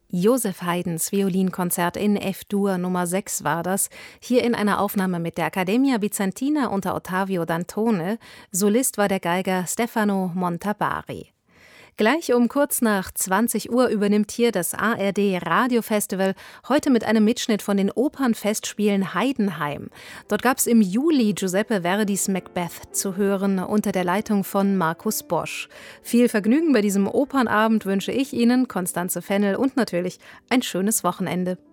Joseph Haydns Violinkonzert in F-Dur Nummer 6 war das, hier in einer Aufnahme mit der Accademia Bizantina unter Ottavio Dantone. Solist war der Geiger Stefano Montabari. Gleich um kurz nach 20 Uhr übernimmt hier das ARD Radiofestival, heute mit einem Mitschnitt von den Opernfestspielen Heidenheim. Dort gab es im Juli Giuseppe Verdis Macbeth zu hören, unter der Leitung von Markus Bosch. Viel Vergnügen bei diesem Opernabend wünsche ich Ihnen, Constanze Fennel, und natürlich ein schönes Wochenende.